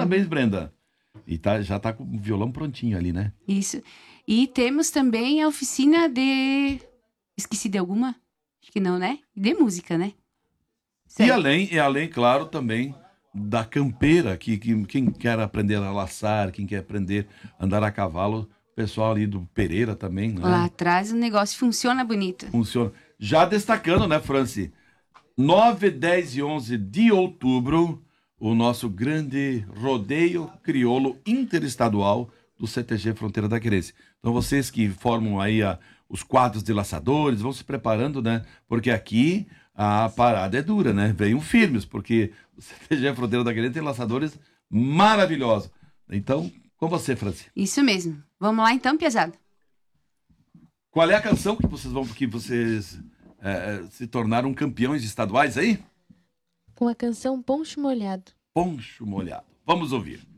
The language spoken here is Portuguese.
Parabéns, Brenda. E já tá com o violão prontinho ali, né? Isso. E temos também a oficina de... Esqueci de alguma? Acho que não, né? De música, né? E Certo. além, claro, também da campeira, que quem quer aprender a laçar, quem quer aprender a andar a cavalo, o pessoal ali do Pereira também, Lá né? atrás o negócio funciona bonito. Funciona. Já destacando, né, Franci? 9, 10 e 11 de outubro, o nosso grande rodeio crioulo interestadual do CTG Fronteira da Querência. Então vocês que formam aí os quadros de laçadores, vão se preparando, né? Porque aqui a parada é dura, né? Venham firmes, porque o CTG Fronteira da Querência tem laçadores maravilhosos. Então, com você, Franci. Isso mesmo. Vamos lá então, pesado. Qual é a canção que vocês se tornaram campeões estaduais aí? Com a canção Poncho Molhado. Poncho Molhado. Vamos ouvir.